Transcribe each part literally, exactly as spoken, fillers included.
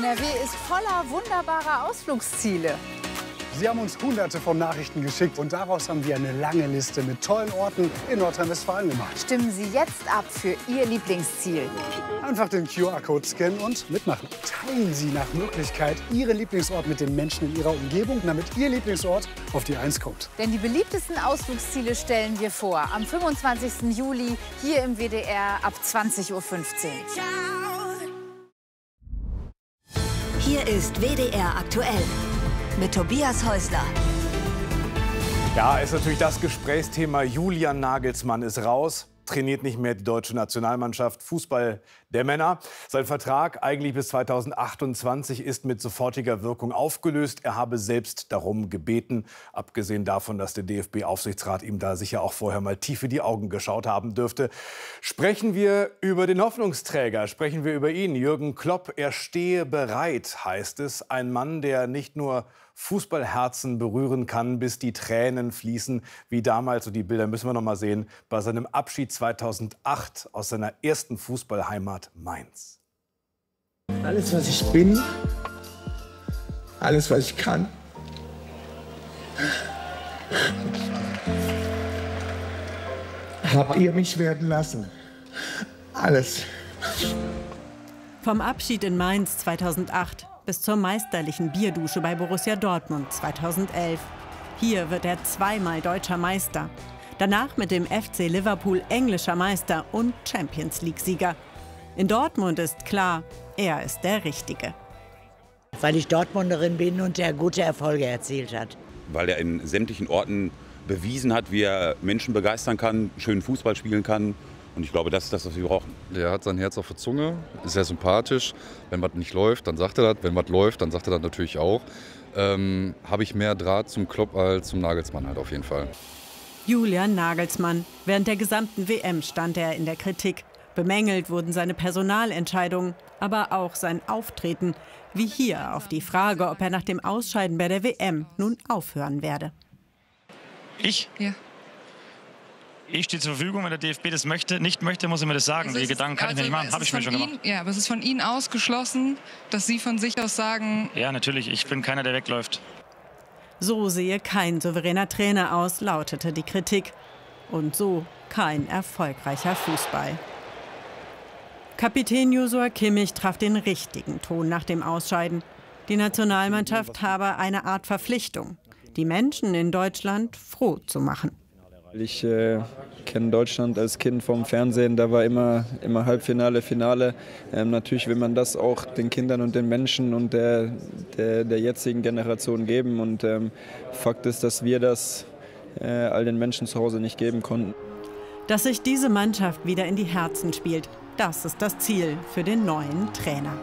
N R W ist voller wunderbarer Ausflugsziele. Sie haben uns hunderte von Nachrichten geschickt und daraus haben wir eine lange Liste mit tollen Orten in Nordrhein-Westfalen gemacht. Stimmen Sie jetzt ab für Ihr Lieblingsziel. Einfach den Q R-Code scannen und mitmachen. Teilen Sie nach Möglichkeit Ihren Lieblingsort mit den Menschen in Ihrer Umgebung, damit Ihr Lieblingsort auf die eins kommt. Denn die beliebtesten Ausflugsziele stellen wir vor. Am fünfundzwanzigsten Juli hier im W D R ab zwanzig Uhr fünfzehn. Hier ist W D R aktuell mit Tobias Häusler. Ja, ist natürlich das Gesprächsthema. Julian Nagelsmann ist raus, trainiert nicht mehr die deutsche Nationalmannschaft Fußball der Männer. Sein Vertrag, eigentlich bis zweitausendachtundzwanzig, ist mit sofortiger Wirkung aufgelöst. Er habe selbst darum gebeten, abgesehen davon, dass der D F B-Aufsichtsrat ihm da sicher auch vorher mal tief in die Augen geschaut haben dürfte. Sprechen wir über den Hoffnungsträger, sprechen wir über ihn, Jürgen Klopp. Er stehe bereit, heißt es. Ein Mann, der nicht nur Fußballherzen berühren kann, bis die Tränen fließen, wie damals, und die Bilder müssen wir noch mal sehen, bei seinem Abschied zweitausendacht aus seiner ersten Fußballheimat Mainz. Alles, was ich bin, alles, was ich kann, habt ihr mich werden lassen. Alles. Vom Abschied in Mainz zweitausendacht bis zur meisterlichen Bierdusche bei Borussia Dortmund zweitausendelf. Hier wird er zweimal deutscher Meister. Danach mit dem F C Liverpool englischer Meister und Champions-League-Sieger. In Dortmund ist klar, er ist der Richtige. Weil ich Dortmunderin bin und er gute Erfolge erzielt hat. Weil er in sämtlichen Orten bewiesen hat, wie er Menschen begeistern kann, schönen Fußball spielen kann. Und ich glaube, das ist das, was wir brauchen. Der hat sein Herz auf der Zunge, ist sehr sympathisch. Wenn was nicht läuft, dann sagt er das. Wenn was läuft, dann sagt er das natürlich auch. Ähm, habe ich mehr Draht zum Klopp als zum Nagelsmann halt auf jeden Fall. Julian Nagelsmann. Während der gesamten W M stand er in der Kritik. Bemängelt wurden seine Personalentscheidungen, aber auch sein Auftreten. Wie hier auf die Frage, ob er nach dem Ausscheiden bei der W M nun aufhören werde. Ich? Ja. Ich stehe zur Verfügung, wenn der D F B das möchte, nicht möchte, muss er mir das sagen. Die Gedanken kann also ich mir nicht machen, habe ich mir schon Ihnen, gemacht. Ja, aber es ist von Ihnen ausgeschlossen, dass Sie von sich aus sagen... Ja, natürlich, ich bin keiner, der wegläuft. So sehe kein souveräner Trainer aus, lautete die Kritik. Und so kein erfolgreicher Fußball. Kapitän Joshua Kimmich traf den richtigen Ton nach dem Ausscheiden. Die Nationalmannschaft habe eine Art Verpflichtung, die Menschen in Deutschland froh zu machen. Ich äh, kenne Deutschland als Kind vom Fernsehen, da war immer, immer Halbfinale, Finale. Ähm, natürlich will man das auch den Kindern und den Menschen und der, der, der jetzigen Generation geben. Und ähm, Fakt ist, dass wir das äh, all den Menschen zu Hause nicht geben konnten. Dass sich diese Mannschaft wieder in die Herzen spielt, das ist das Ziel für den neuen Trainer.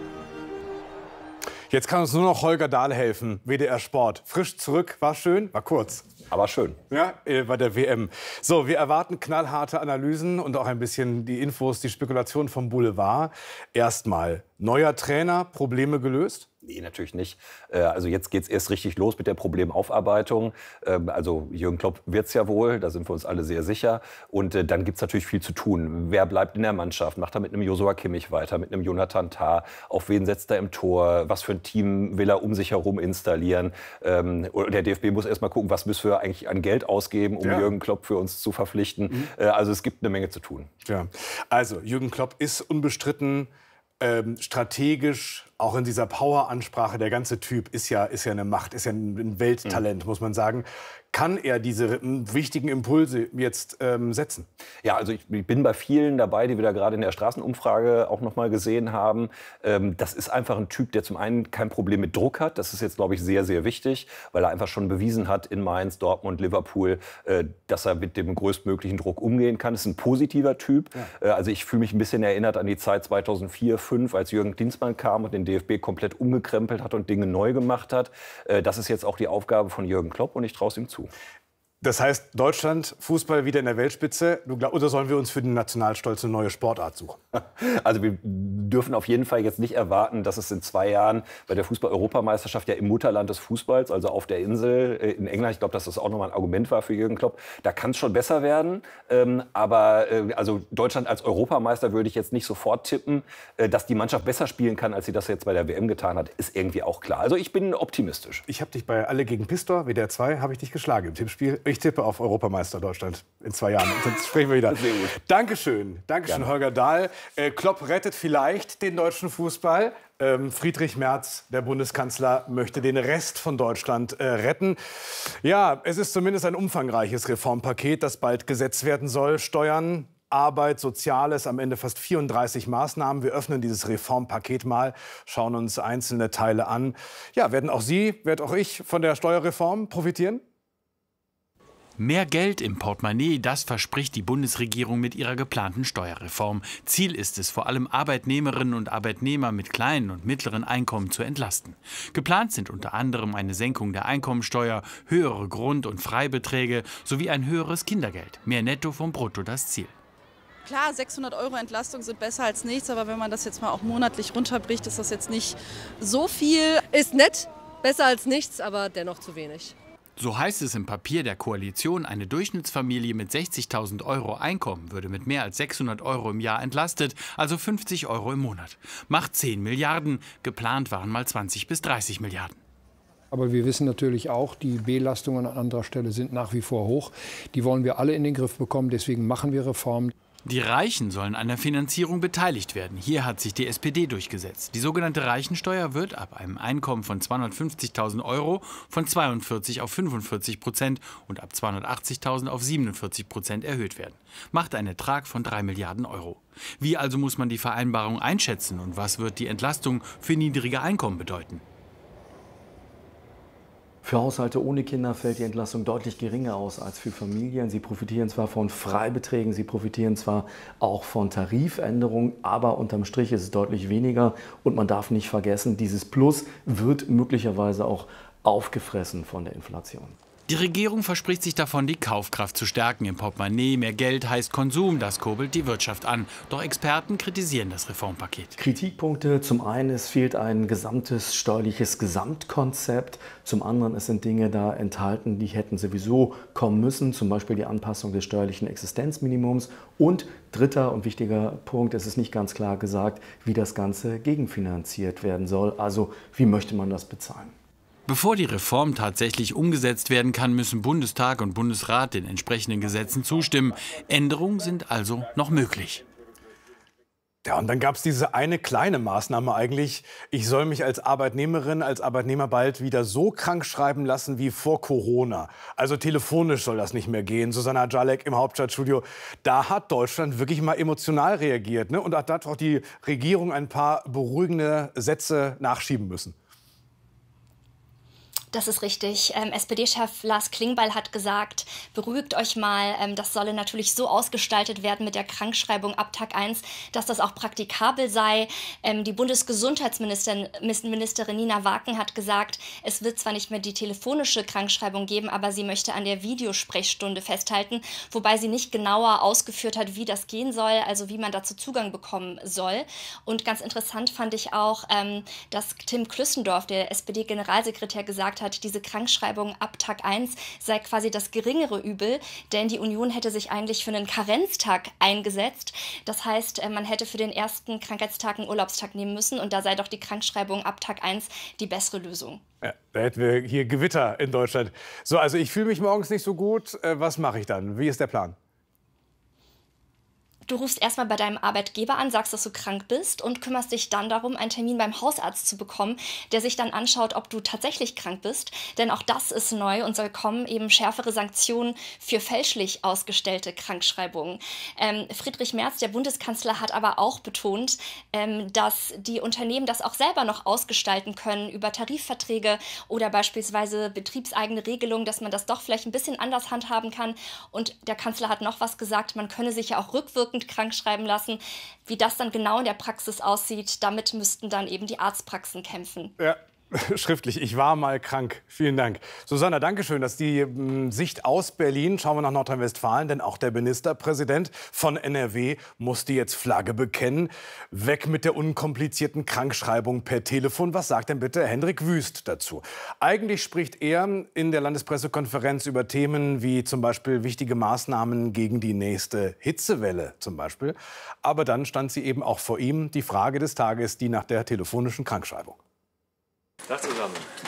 Jetzt kann uns nur noch Holger Dahl helfen, W D R Sport. Frisch zurück, war schön, war kurz. Aber schön. Ja, bei der W M. So, wir erwarten knallharte Analysen und auch ein bisschen die Infos, die Spekulation vom Boulevard. Erstmal, neuer Trainer, Probleme gelöst? Nee, natürlich nicht. Also jetzt geht es erst richtig los mit der Problemaufarbeitung. Also Jürgen Klopp wird es ja wohl, da sind wir uns alle sehr sicher. Und dann gibt es natürlich viel zu tun. Wer bleibt in der Mannschaft? Macht er mit einem Joshua Kimmich weiter, mit einem Jonathan Tah? Auf wen setzt er im Tor? Was für ein Team will er um sich herum installieren? Und der D F B muss erst mal gucken, was müssen wir eigentlich an Geld ausgeben, um ja. Jürgen Klopp für uns zu verpflichten. Mhm. Also es gibt eine Menge zu tun. Ja. Also Jürgen Klopp ist unbestritten ähm, strategisch, auch in dieser Power-Ansprache, der ganze Typ ist ja, ist ja eine Macht, ist ja ein Welttalent, mhm. muss man sagen. Kann er diese wichtigen Impulse jetzt ähm, setzen? Ja, also ich bin bei vielen dabei, die wir da gerade in der Straßenumfrage auch noch mal gesehen haben. Ähm, das ist einfach ein Typ, der zum einen kein Problem mit Druck hat. Das ist jetzt, glaube ich, sehr, sehr wichtig, weil er einfach schon bewiesen hat in Mainz, Dortmund, Liverpool, äh, dass er mit dem größtmöglichen Druck umgehen kann. Das ist ein positiver Typ. Ja. Äh, also ich fühle mich ein bisschen erinnert an die Zeit zweitausendvier, zweitausendfünf, als Jürgen Klinsmann kam und den D F B komplett umgekrempelt hat und Dinge neu gemacht hat. Äh, das ist jetzt auch die Aufgabe von Jürgen Klopp und ich traue es ihm zu. Das heißt, Deutschland, Fußball wieder in der Weltspitze. Du glaub, oder sollen wir uns für den Nationalstolz eine neue Sportart suchen? Also wir dürfen auf jeden Fall jetzt nicht erwarten, dass es in zwei Jahren bei der Fußball-Europameisterschaft ja im Mutterland des Fußballs, also auf der Insel in England, ich glaube, dass das auch nochmal ein Argument war für Jürgen Klopp, da kann es schon besser werden. Ähm, aber äh, also Deutschland als Europameister würde ich jetzt nicht sofort tippen. Äh, dass die Mannschaft besser spielen kann, als sie das jetzt bei der W M getan hat, ist irgendwie auch klar. Also ich bin optimistisch. Ich habe dich bei Alle gegen Pistor, W D R zwei, habe ich dich geschlagen im Tippspiel. Ich tippe auf Europameister Deutschland in zwei Jahren. Und dann sprechen wir wieder. Sehr gut. Dankeschön. Dankeschön, Gerne. Holger Dahl. Äh, Klopp rettet vielleicht den deutschen Fußball. Ähm, Friedrich Merz, der Bundeskanzler, möchte den Rest von Deutschland äh, retten. Ja, es ist zumindest ein umfangreiches Reformpaket, das bald gesetzt werden soll. Steuern, Arbeit, Soziales, am Ende fast vierunddreißig Maßnahmen. Wir öffnen dieses Reformpaket mal, schauen uns einzelne Teile an. Ja, werden auch Sie, werd auch ich von der Steuerreform profitieren? Mehr Geld im Portemonnaie, das verspricht die Bundesregierung mit ihrer geplanten Steuerreform. Ziel ist es, vor allem Arbeitnehmerinnen und Arbeitnehmer mit kleinen und mittleren Einkommen zu entlasten. Geplant sind unter anderem eine Senkung der Einkommensteuer, höhere Grund- und Freibeträge sowie ein höheres Kindergeld. Mehr Netto vom Brutto das Ziel. Klar, sechshundert Euro Entlastung sind besser als nichts, aber wenn man das jetzt mal auch monatlich runterbricht, ist das jetzt nicht so viel. Ist nett, besser als nichts, aber dennoch zu wenig. So heißt es im Papier der Koalition, eine Durchschnittsfamilie mit sechzigtausend Euro Einkommen würde mit mehr als sechshundert Euro im Jahr entlastet, also fünfzig Euro im Monat. Macht zehn Milliarden, geplant waren mal zwanzig bis dreißig Milliarden. Aber wir wissen natürlich auch, die Belastungen an anderer Stelle sind nach wie vor hoch. Die wollen wir alle in den Griff bekommen, deswegen machen wir Reformen. Die Reichen sollen an der Finanzierung beteiligt werden. Hier hat sich die S P D durchgesetzt. Die sogenannte Reichensteuer wird ab einem Einkommen von zweihundertfünfzigtausend Euro von zweiundvierzig auf fünfundvierzig Prozent und ab zweihundertachtzigtausend auf siebenundvierzig Prozent erhöht werden. Macht einen Ertrag von drei Milliarden Euro. Wie also muss man die Vereinbarung einschätzen und was wird die Entlastung für niedrige Einkommen bedeuten? Für Haushalte ohne Kinder fällt die Entlastung deutlich geringer aus als für Familien. Sie profitieren zwar von Freibeträgen, sie profitieren zwar auch von Tarifänderungen, aber unterm Strich ist es deutlich weniger. Und man darf nicht vergessen, dieses Plus wird möglicherweise auch aufgefressen von der Inflation. Die Regierung verspricht sich davon, die Kaufkraft zu stärken. Im Portemonnaie mehr Geld heißt Konsum, das kurbelt die Wirtschaft an. Doch Experten kritisieren das Reformpaket. Kritikpunkte: Zum einen, es fehlt ein gesamtes steuerliches Gesamtkonzept. Zum anderen, es sind Dinge da enthalten, die hätten sowieso kommen müssen. Zum Beispiel die Anpassung des steuerlichen Existenzminimums. Und dritter und wichtiger Punkt, es ist nicht ganz klar gesagt, wie das Ganze gegenfinanziert werden soll. Also wie möchte man das bezahlen? Bevor die Reform tatsächlich umgesetzt werden kann, müssen Bundestag und Bundesrat den entsprechenden Gesetzen zustimmen. Änderungen sind also noch möglich. Ja, und dann gab es diese eine kleine Maßnahme eigentlich. Ich soll mich als Arbeitnehmerin, als Arbeitnehmer bald wieder so krank schreiben lassen wie vor Corona. Also telefonisch soll das nicht mehr gehen. Susanna Jalek im Hauptstadtstudio. Da hat Deutschland wirklich mal emotional reagiert, ne? Und da hat auch die Regierung ein paar beruhigende Sätze nachschieben müssen. Das ist richtig. Ähm, S P D-Chef Lars Klingbeil hat gesagt, beruhigt euch mal, ähm, das solle natürlich so ausgestaltet werden mit der Krankschreibung ab Tag eins, dass das auch praktikabel sei. Ähm, die Bundesgesundheitsministerin Ministerin Nina Waken hat gesagt, es wird zwar nicht mehr die telefonische Krankschreibung geben, aber sie möchte an der Videosprechstunde festhalten, wobei sie nicht genauer ausgeführt hat, wie das gehen soll, also wie man dazu Zugang bekommen soll. Und ganz interessant fand ich auch, ähm, dass Tim Klüssendorf, der S P D-Generalsekretär, gesagt hat, diese Krankschreibung ab Tag eins sei quasi das geringere Übel, denn die Union hätte sich eigentlich für einen Karenztag eingesetzt. Das heißt, man hätte für den ersten Krankheitstag einen Urlaubstag nehmen müssen und da sei doch die Krankschreibung ab Tag eins die bessere Lösung. Ja, da hätten wir hier Gewitter in Deutschland. So, also ich fühle mich morgens nicht so gut. Was mache ich dann? Wie ist der Plan? Du rufst erstmal bei deinem Arbeitgeber an, sagst, dass du krank bist und kümmerst dich dann darum, einen Termin beim Hausarzt zu bekommen, der sich dann anschaut, ob du tatsächlich krank bist. Denn auch das ist neu und soll kommen, eben schärfere Sanktionen für fälschlich ausgestellte Krankschreibungen. Ähm, Friedrich Merz, der Bundeskanzler, hat aber auch betont, ähm, dass die Unternehmen das auch selber noch ausgestalten können über Tarifverträge oder beispielsweise betriebseigene Regelungen, dass man das doch vielleicht ein bisschen anders handhaben kann. Und der Kanzler hat noch was gesagt, man könne sich ja auch rückwirkend krank schreiben lassen. Wie das dann genau in der Praxis aussieht, damit müssten dann eben die Arztpraxen kämpfen. Ja, Schriftlich, ich war mal krank. Vielen Dank. Susanna, danke schön, dass die m, Sicht aus Berlin. Schauen wir nach Nordrhein-Westfalen, denn auch der Ministerpräsident von N R W musste jetzt Flagge bekennen. Weg mit der unkomplizierten Krankschreibung per Telefon. Was sagt denn bitte Hendrik Wüst dazu? Eigentlich spricht er in der Landespressekonferenz über Themen wie zum Beispiel wichtige Maßnahmen gegen die nächste Hitzewelle zum Beispiel. Aber dann stand sie eben auch vor ihm, die Frage des Tages, die nach der telefonischen Krankschreibung. Tag zusammen.